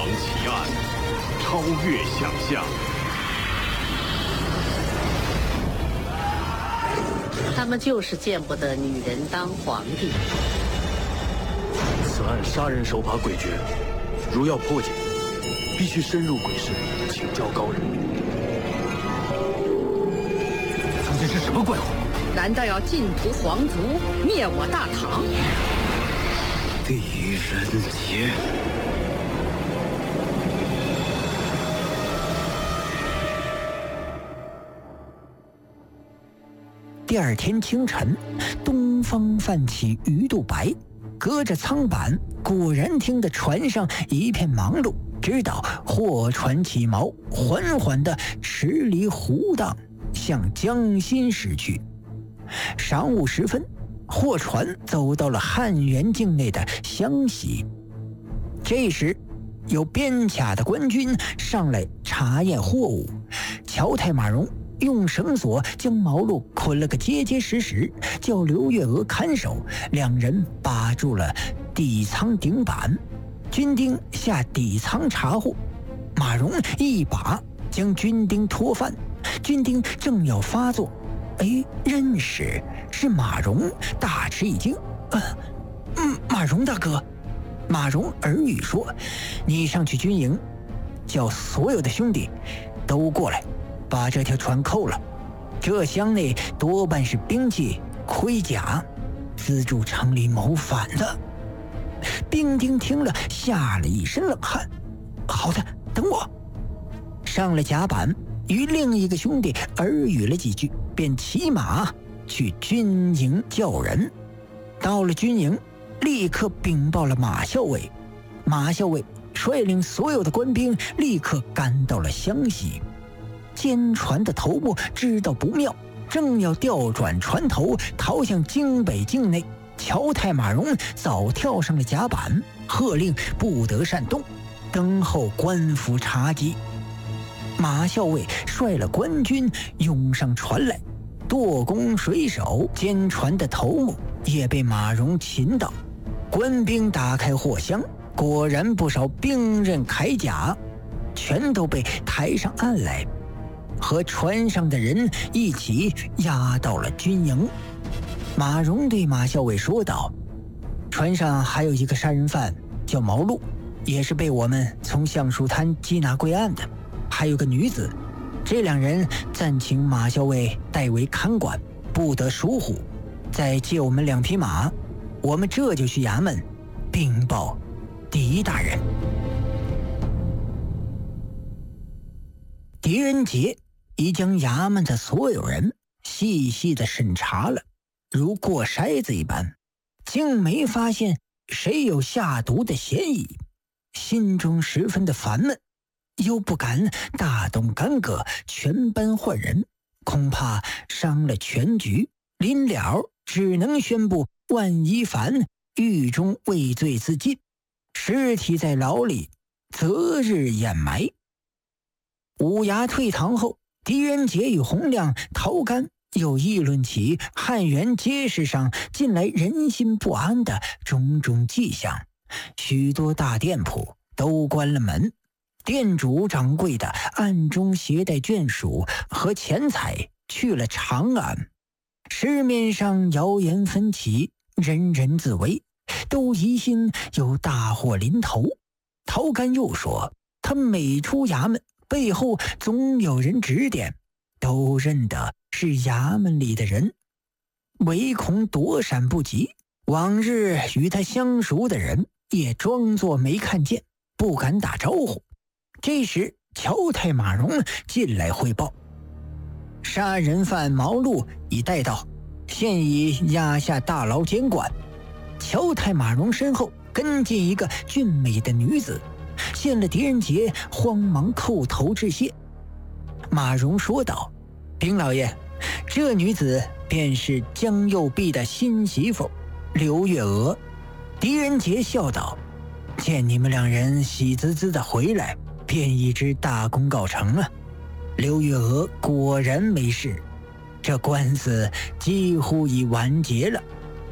奇案，超越想象。 他们就是见不得女人当皇帝。 此案杀人手法诡谲，如要破解，必须深入鬼市，请教高人。 究竟是什么怪物？ 难道要尽屠皇族，灭我大唐？ 狄仁杰。 第二天清晨，东方泛起鱼肚白，隔着舱板，果然听得船上一片忙碌，直到货船起锚，缓缓地驶离湖荡，向江心驶去。晌午时分，货船走到了汉源境内的湘西。这时，有边卡的官军上来查验货物，乔太马荣用绳索将毛路捆了个结结实实，叫刘月娥看守，两人把住了底舱顶板。军丁下底舱查获，马荣一把将军丁拖翻，军丁正要发作，认识是马荣，大吃一惊。马荣大哥。马荣耳语说：“你上去军营，叫所有的兄弟都过来，把这条船扣了。这箱内多半是兵器、盔甲，资助城里谋反的。”兵丁听了，吓了一身冷汗。好的，等我。上了甲板，与另一个兄弟耳语了几句，便骑马去军营叫人。到了军营，立刻禀报了马校尉。马校尉率领所有的官兵立刻赶到了湘西。监船的头目知道不妙，正要调转船头逃向京北境内，乔太马荣早跳上了甲板，喝令不得擅动，等候官府查缉。马校尉率了官军涌上船来，舵工水手监船的头目也被马荣擒到。官兵打开货箱，果然不少兵刃铠甲，全都被抬上岸来，和船上的人一起押到了军营。马荣对马校尉说道：“船上还有一个杀人犯叫毛路，也是被我们从橡树滩缉拿归案的，还有个女子，这两人暂请马校尉代为看管，不得疏忽。再借我们2匹马，我们这就去衙门禀报狄大人。”狄仁杰已将衙门的所有人细细的审查了，如过筛子一般，竟没发现谁有下毒的嫌疑，心中十分的烦闷，又不敢大动干戈全班换人，恐怕伤了全局，临了只能宣布万一凡狱中畏罪自尽，尸体在牢里择日掩埋。五衙退堂后，狄仁杰与洪亮、陶干又议论起汉源街市上近来人心不安的种种迹象，许多大店铺都关了门，店主掌柜的暗中携带眷属和钱财去了长安。市面上谣言纷起，人人自危，都疑心有大祸临头。陶干又说，他每出衙门，背后总有人指点，都认得是衙门里的人，唯恐躲闪不及，往日与他相熟的人也装作没看见，不敢打招呼。这时乔太马荣进来汇报，杀人犯毛路已带到，现已押下大牢监管。乔太马荣身后跟进一个俊美的女子，见了狄仁杰，慌忙叩头致谢。马荣说道：“禀老爷，这女子便是江右弼的新媳妇刘月娥。”狄仁杰笑道：“见你们两人喜滋滋的回来，便已知大功告成了。刘月娥果然没事，这官司几乎已完结了。”